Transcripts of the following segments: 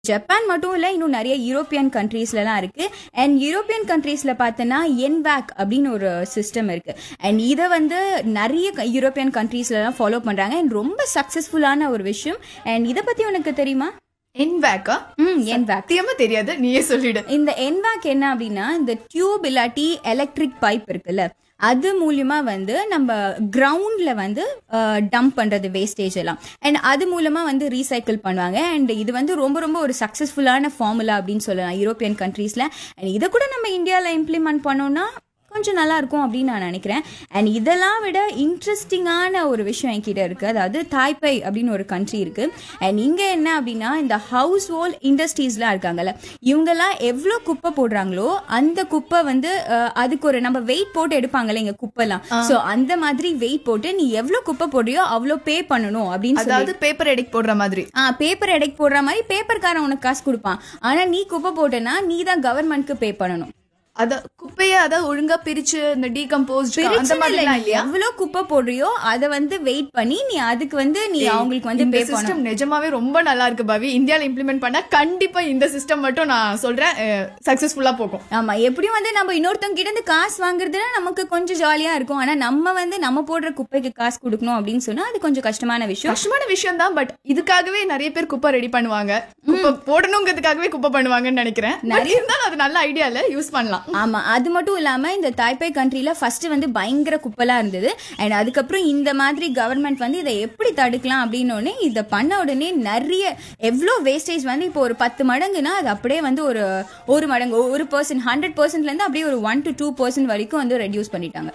Japan மட்டும் இல்ல, இன்னும் நிறைய யூரோப்பியன் கண்ட்ரீஸ்லலாம் இருக்கு. அண்ட் யூரோப்பியன் கண்ட்ரீஸ்ல பார்த்தோன்னா என்வேக் அப்படின்னு ஒரு சிஸ்டம் இருக்கு. அண்ட் இதை வந்து நிறைய யூரோப்பியன் கண்ட்ரீஸ்லலாம் ஃபாலோ பண்றாங்க. அண்ட் ரொம்ப சக்சஸ்ஃபுல்லான ஒரு விஷயம். அண்ட் இதை பத்தி உனக்கு தெரியுமா? என்வேக்கா? என்வேக் சத்தியமா தெரியாது, நீயே சொல்லிடு. இந்த என்வேக் என்ன அப்படின்னா, இந்த டியூப் இல்லாட்டி எலக்ட்ரிக் பைப் இருக்குல்ல, அது மூலியமா வந்து நம்ம கிரவுண்ட்ல வந்து டம்ப் பண்றது வேஸ்டேஜ் எல்லாம். அண்ட் அது மூலமா வந்து ரீசைக்கிள் பண்ணுவாங்க. அண்ட் இது வந்து ரொம்ப ரொம்ப ஒரு சக்சஸ்ஃபுல்லான ஃபார்முலா அப்படின்னு சொல்லலாம் யூரோப்பியன் கண்ட்ரீஸ்ல. அண்ட் இதை கூட நம்ம இந்தியாவில் இம்ப்ளிமெண்ட் பண்ணோம்னா கொஞ்சம் நல்லா இருக்கும் அப்படின்னு நான் நினைக்கிறேன். அண்ட் இதெல்லாம் விட இன்ட்ரெஸ்டிங்கான ஒரு விஷயம் என்கிட்ட இருக்கு. அதாவது தாய்பை அப்படின்னு ஒரு கண்ட்ரி இருக்கு. அண்ட் இங்க என்ன அப்படின்னா, இந்த ஹவுஸ் ஹோல்ட் இண்டஸ்ட்ரீஸ்லாம் இருக்காங்கல்ல, இவங்கெல்லாம் எவ்வளோ குப்பை போடுறாங்களோ அந்த குப்பை வந்து அதுக்கு ஒரு நம்ம வெயிட் போட்டு எடுப்பாங்கல்ல இங்க குப்பைலாம். ஸோ அந்த மாதிரி வெயிட் போட்டு நீ எவ்வளோ குப்பை போடுறியோ அவ்வளோ பே பண்ணணும் அப்படின்னு சொல்லி. அதாவது பேப்பர் எடிக் போடுற மாதிரி. பேப்பர் எடைக்கு போடுற மாதிரி பேப்பர்காரன் உனக்கு காசு கொடுப்பான். ஆனா நீ குப்பை போட்டனா நீ தான் கவர்மெண்ட்க்கு பே பண்ணணும். அத குப்பைய அத ஒழுங்கா பிரிச்சு இந்த டீகம்போஸ்ட் அந்த மாதிரி இல்லையா? எவ்வளவு குப்பை போடுறியோ அத வந்து வெயிட் பண்ணி நீ அதுக்கு வந்து நீ அவங்களுக்கு வந்து பே பண்ணணும். சிஸ்டம் நிஜமாவே ரொம்ப நல்லா இருக்கு பாவி. இந்தியால இம்ப்ளிமெண்ட் பண்ணா கண்டிப்பா இந்த சிஸ்டம் மட்டும் நான் சொல்றேன் சக்சஸ்ஃபுல்லா போகும். ஆமா, எப்படியும் வந்து நம்ம இன்னொருத்தவங்க கிட்ட இருந்து காசு வாங்குறதுல நமக்கு கொஞ்சம் ஜாலியா இருக்கும். ஆனா நம்ம வந்து நம்ம போடுற குப்பைக்கு காசு கொடுக்கணும் அப்படின்னு சொன்னா அது கொஞ்சம் கஷ்டமான விஷயம் தான். பட் இதுக்காகவே நிறைய பேர் குப்பை ரெடி பண்ணுவாங்க. குப்பை போடணுங்கிறதுக்காகவே குப்பை பண்ணுவாங்கன்னு நினைக்கிறேன். நிறைய இருந்தாலும் அது நல்ல ஐடியா இல்ல, யூஸ் பண்ணலாம். ஆமா, அது மட்டும் இல்லாம இந்த தாய்பே கண்ட்ரில ஃபர்ஸ்ட் வந்து பயங்கர குப்பலா இருந்தது. அண்ட் அதுக்கப்புறம் இந்த மாதிரி கவர்மெண்ட் வந்து இதை எப்படி தடுக்கலாம் அப்படின்னு இதை பண்ண உடனே நிறைய எவ்வளோ வேஸ்டேஜ் வந்து இப்போ ஒரு 10 மடங்குனா அது அப்படியே வந்து ஒரு மடங்கு 1% 100%ல இருந்து அப்படியே ஒரு 1 to 2% வரைக்கும் வந்து ரெடியூஸ் பண்ணிட்டாங்க.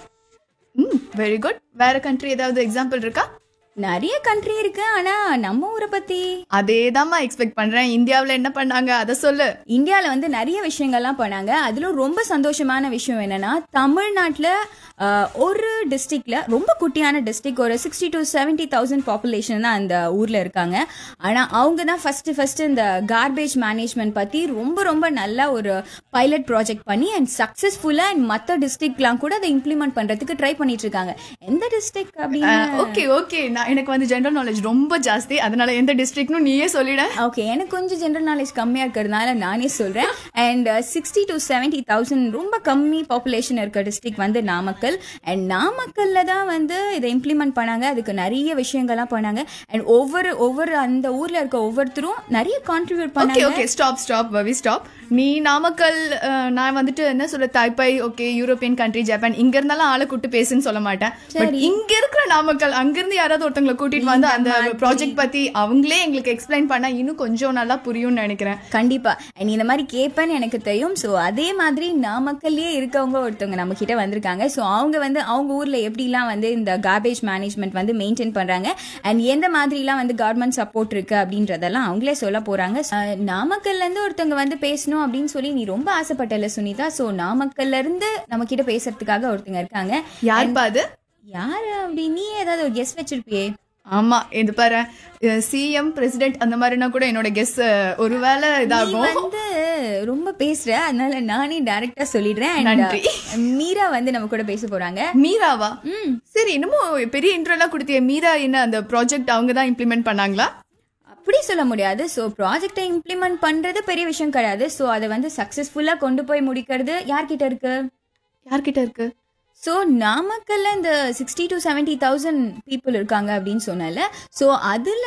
Very good. வேற கண்ட்ரி ஏதாவது எக்ஸாம்பிள் இருக்கா? நிறைய கண்ட்ரி இருக்கு. ஆனா நம்ம ஊரை பத்தி அதேதான் எக்ஸ்பெக்ட் பண்றேன். இந்தியாவில என்ன பண்ணாங்க அதை சொல்லு. இந்தியாவில வந்து நிறைய விஷயங்கள்லாம் பண்ணாங்க. அதுல ரொம்ப சந்தோஷமான விஷயம் என்னன்னா, தமிழ்நாட்டுல ஒரு டிஸ்ட்ரிக்ட்ல ரொம்ப குட்டியான டிஸ்ட்ரிக்ட், ஒரு 60 to 70,000 பாப்புலேஷன் தான் அந்த ஊர்ல இருக்காங்க. ஆனா அவங்க தான் ஃபர்ஸ்ட் இந்த கார்பேஜ் மேனேஜ்மெண்ட் பத்தி ரொம்ப ரொம்ப நல்ல ஒரு பைலட் ப்ராஜெக்ட் பண்ணி அண்ட் சக்சஸ்ஃபுல்லா அண்ட் மற்ற டிஸ்ட்ரிக்ட்லாம் கூட அதை இம்ப்ளிமெண்ட் பண்றதுக்கு ட்ரை பண்ணிட்டு இருக்காங்க. எந்த டிஸ்ட்ரிக்ட் அப்படின்னு? ஓகே எனக்கு வந்து ஜெனரல் நாலேஜ் ரொம்ப ஜாஸ்தி, அதனால எந்த டிஸ்ட்ரிக்ட்னு நீயே சொல்லிட. ஓகே, எனக்கு கொஞ்சம் ஜெனரல் நாலேஜ் கம்மியா இருக்கிறதுனால நானே சொல்றேன். அண்ட் 60 to 70,000 ரொம்ப கம்மி பாப்புலேஷன் இருக்க டிஸ்ட்ரிக்ட் வந்து நாமக்கல். அண்ட் நாமக்கல்ல தான் வந்து இதை இம்ப்ளிமெண்ட் பண்ணாங்க. அதுக்கு நிறைய விஷயங்கள்லாம் பண்ணாங்க. அண்ட் ஒவ்வொரு அந்த ஊர்ல இருக்க ஒவ்வொருத்தரும் நிறைய கான்ட்ரிபியூட் பண்ணாங்க. ஓகே ஸ்டாப் பவி ஸ்டாப். நீ நாமக்கல், நான் வந்துட்டு என்ன சொல்ல, தாய்பை, ஓகே யூரோப்பியன் கண்ட்ரி, ஜப்பான், இங்க இருந்தாலும் ஆளை கூட்டு பேசுன்னு சொல்ல மாட்டேன். பட் இங்க இருக்கிற நாமக்கல், அங்கிருந்து யாராவது ஒருத்தவங்களை கூட்டிட்டு வந்து அந்த ப்ராஜெக்ட் பத்தி அவங்களே எங்களுக்கு எக்ஸ்பிளைன் பண்ணா இன்னும் கொஞ்சம் நல்லா புரியும்னு நினைக்கிறேன். கண்டிப்பா. நீ இந்த மாதிரி கேட்பேன்னு எனக்கு தெரியும். ஸோ அதே மாதிரி நாமக்கல்லே இருக்கவங்க ஒருத்தவங்க நம்ம கிட்ட வந்திருக்காங்க. ஸோ அவங்க வந்து அவங்க ஊர்ல எப்படிலாம் வந்து இந்த கார்பேஜ் மேனேஜ்மெண்ட் வந்து மெயின்டைன் பண்றாங்க அண்ட் எந்த மாதிரிலாம் வந்து கவர்மெண்ட் சப்போர்ட் இருக்கு அப்படின்றதெல்லாம் அவங்களே சொல்ல போறாங்க. நாமக்கல்ல இருந்து ஒருத்தவங்க வந்து பேசணும் அப்படின்னு சொல்லி நீ ரொம்ப ஆசைப்பட்டல சுனிதா. ஸோ நாமக்கல்ல இருந்து நம்ம கிட்ட பேசுறதுக்காக ஒருத்தங்க இருக்காங்க. யாருப்பா அது? யாரு அப்படி? நீ ஏதாவது ஒரு கெஸ் வச்சிருப்பியே? ஆமா, இது பாரு, சிஎம், பிரசிடென்ட் அந்த மாதிரினா கூட என்னோட கெஸ் ஒருவேளை இதாகும். வந்து ரொம்ப பேசுற, அதனால நானே டைரக்டா சொல்லிடுறேன். நன்றி. மீரா வந்து நம்ம கூட பேச போறாங்க. மீராவா? சரி, இன்னமும் பெரிய இன்ட்ரோ எல்லாம் கொடுத்திய. மீரா என்ன அந்த ப்ராஜெக்ட் அவங்க தான் இம்ப்ளிமெண்ட் பண்ணாங்களா? அப்படி சொல்ல முடியாது. ஸோ ப்ராஜெக்டை இம்ப்ளிமெண்ட் பண்றது பெரிய விஷயம் கிடையாது. ஸோ அதை வந்து சக்சஸ்ஃபுல்லா கொண்டு போய் முடிக்கிறது யார்கிட்ட இருக்கு? ஸோ நாமக்கல்ல இந்த 60 to 70,000 பீப்புள் இருக்காங்க அப்படின்னு சொன்னால, ஸோ அதுல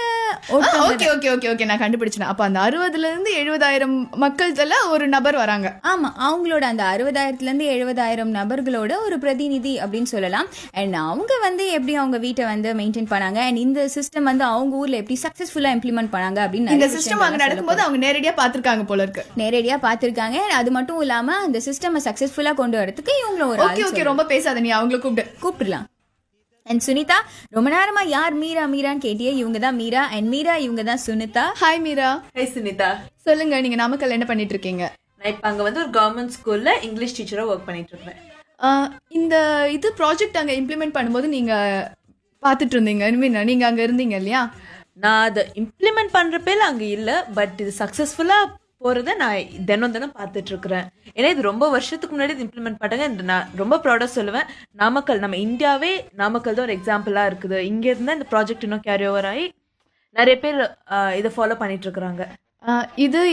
ஓகே நான் கண்டுபிடிச்சேன். அப்ப அந்த 60,000 இருந்து 70,000 மக்கள்ல ஒரு நபர் வராங்க. ஆமா, அவங்களோட அந்த 60,000 இருந்து 70,000 நபர்களோட ஒரு பிரதிநிதி அப்படின்னு சொல்லலாம். அண்ட் அவங்க வந்து எப்படி அவங்க வீட்டை வந்து மெயின்டைன் பண்ணாங்க அண்ட் இந்த சிஸ்டம் வந்து அவங்க ஊர்ல எப்படி சக்சஸ்ஃபுல்லா இம்ப்ளிமெண்ட் பண்ணாங்க அப்படின்னு இந்த சிஸ்டம் அங்க நடக்கும்போது அவங்க நேரடியா பாத்துருக்காங்க போல இருக்கு. நேரடியா பாத்துருக்காங்க. அது மட்டும் இல்லாம அந்த சிஸ்டம் சக்சஸ்ஃபுல்லா கொண்டு வரதுக்கு இவங்களும் ஒரு ஓகே ரொம்ப பேசாத, நீ அவங்கள கூப்பிடலாம். அண்ட் சுனிதா, ரொம்ப நேரமா யார் மீரான்னு கேட்டியே, இவங்க தான் மீரா. அண்ட் மீரா இவங்க தான் சுனிதா. ஹாய் மீரா. ஹாய் சுனிதா. சொல்லுங்க, நீங்க நாமக்கல் என்ன பண்ணிட்டு இருக்கீங்க? நான் இப்ப அங்க வந்து ஒரு கவர்மெண்ட் ஸ்கூல்ல இங்கிலீஷ் டீச்சரா ஒர்க் பண்ணிட்டு இருக்கேன். இந்த இது ப்ராஜெக்ட் அங்க இம்ப்ளிமெண்ட் பண்ணும்போது நீங்க பாத்துட்டு இருந்தீங்க, நீங்க அங்க இருந்தீங்க இல்லையா? நான் அதை இம்ப்ளிமெண்ட் பண்றப்பேல அங்க இல்ல, பட் இது சக்சஸ்ஃபுல்லா போறத நான் தினம் பார்த்துட்டு இருக்கிறேன். ஏன்னா இது ரொம்ப வருஷத்துக்கு முன்னாடி இம்ப்ளிமெண்ட் பண்ணாங்க. நான் ரொம்ப ப்ரௌடா சொல்லுவேன். நாமக்கல், நம்ம இந்தியாவே நாமக்கல் தான் ஒரு எக்ஸாம்பிளா இருக்குது. இங்க இருந்தா இந்த ப்ராஜெக்ட் இன்னும் கேரி ஓவர் ஆகி நிறைய பேர் இதை ஃபாலோ பண்ணிட்டு இருக்கிறாங்க. இது